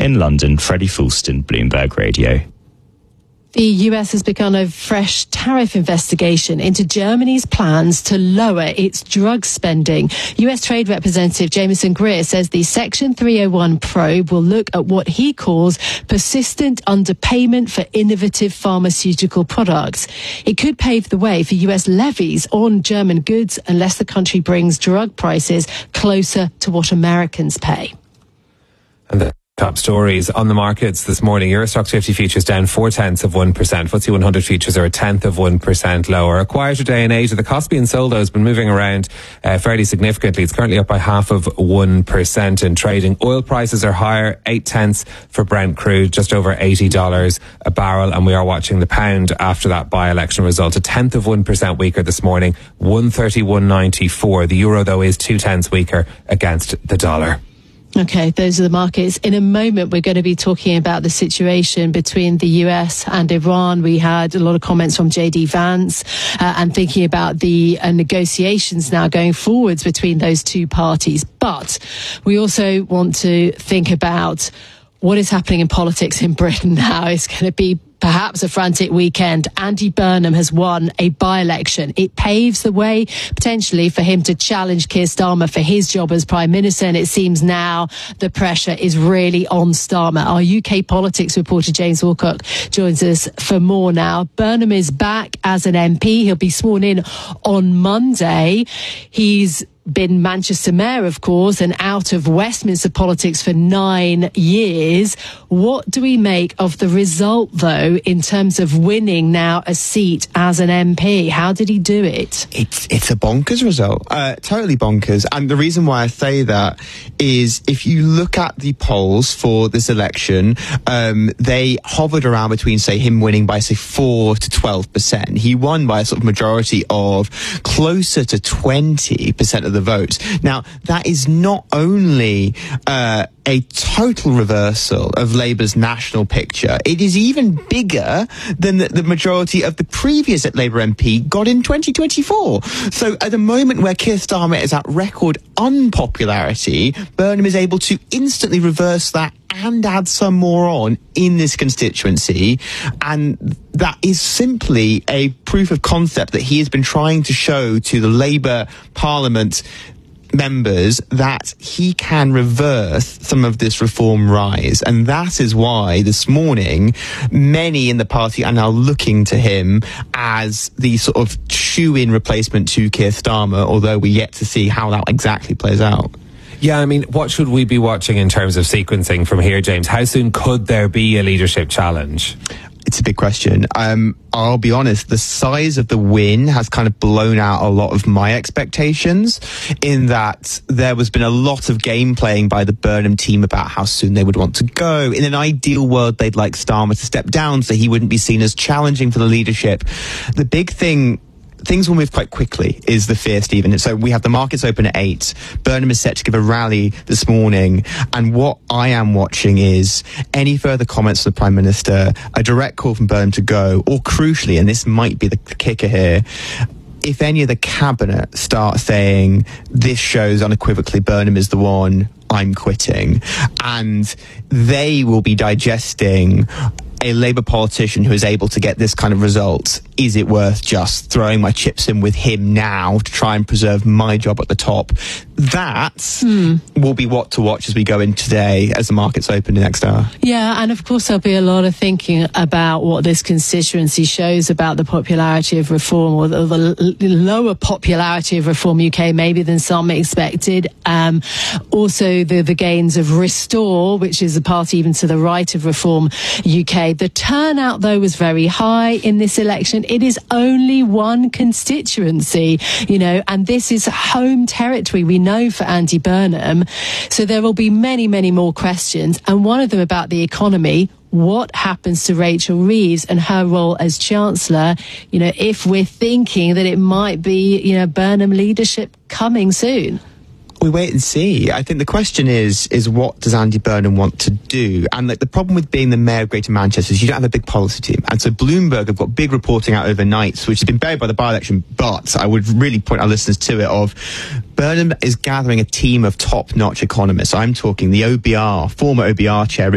In London, Freddie Fulston, Bloomberg Radio. The US has begun a fresh tariff investigation into Germany's plans to lower its drug spending. US Trade Representative Jameson Greer says the Section 301 probe will look at what he calls persistent underpayment for innovative pharmaceutical products. It could pave the way for US levies on German goods unless the country brings drug prices closer to what Americans pay. And the top stories on the markets this morning. Euro Stoxx 50 futures down 0.4%. FTSE 100 futures are 0.1% lower. A quieter day in Asia. The Kospi and Soldo has been moving around fairly significantly. It's currently up by 0.5% in trading. Oil prices are higher, 0.8 for Brent crude, just over $80 a barrel. And we are watching the pound after that by-election result. 0.1% weaker this morning, 131.94. The euro, though, is 0.2 weaker against the dollar. Okay, those are the markets. In a moment, we're going to be talking about the situation between the US and Iran. We had a lot of comments from JD Vance and thinking about the negotiations now going forwards between those two parties. But we also want to think about what is happening in politics in Britain now. It's going to be perhaps a frantic weekend. Andy Burnham has won a by-election. It paves the way potentially for him to challenge Keir Starmer for his job as Prime Minister, and it seems now the pressure is really on Starmer. Our UK politics reporter James Wilcock joins us for more now. Burnham is back as an MP. He'll be sworn in on Monday. He's been Manchester Mayor, of course, and out of Westminster politics for 9 years. What do we make of the result, though, in terms of winning now a seat as an MP? How did he do it? It's a bonkers result, totally bonkers. And the reason why I say that is if you look at the polls for this election, they hovered around between, say, him winning by, say, 4 to 12%. He won by a sort of majority of closer to 20% of the votes. Now, that is not only a total reversal of Labour's national picture, it is even bigger than the majority of the previous Labour MP got in 2024. So at a moment where Keir Starmer is at record unpopularity, Burnham is able to instantly reverse that and add some more on in this constituency. And that is simply a proof of concept that he has been trying to show to the Labour Parliament members that he can reverse some of this reform rise. And that is why this morning many in the party are now looking to him as the sort of shoe-in replacement to Keir Starmer, although we're yet to see how that exactly plays out. Yeah, I mean, what should we be watching in terms of sequencing from here, James? How soon could there be a leadership challenge? It's a big question. I'll be honest, the size of the win has kind of blown out a lot of my expectations, in that there has been a lot of game playing by the Burnham team about how soon they would want to go. In an ideal world, they'd like Starmer to step down so he wouldn't be seen as challenging for the leadership. The big thing, things will move quite quickly, is the fear, Stephen. So we have the markets open at 8. Burnham is set to give a rally this morning. And what I am watching is any further comments from the Prime Minister, a direct call from Burnham to go, or crucially, and this might be the kicker here, if any of the cabinet start saying this shows unequivocally Burnham is the one, I'm quitting. And they will be digesting a Labour politician who is able to get this kind of result. Is it worth just throwing my chips in with him now to try and preserve my job at the top? That will be what to watch as we go in today as the markets open the next hour. Yeah, and of course there'll be a lot of thinking about what this constituency shows about the popularity of reform, or the lower popularity of Reform UK maybe than some expected. Also the gains of Restore, which is a party even to the right of Reform UK. The turnout, though, was very high in this election. It is only one constituency, and this is home territory, we know, for Andy Burnham. So there will be many, many more questions, and one of them about the economy. What happens to Rachel Reeves and her role as Chancellor, if we're thinking that it might be, Burnham leadership coming soon? We wait and see. I think the question is what does Andy Burnham want to do? And the problem with being the mayor of Greater Manchester is you don't have a big policy team. And so Bloomberg have got big reporting out overnight, which has been buried by the by-election. But I would really point our listeners to it of Burnham is gathering a team of top-notch economists. I'm talking the OBR, former OBR chair,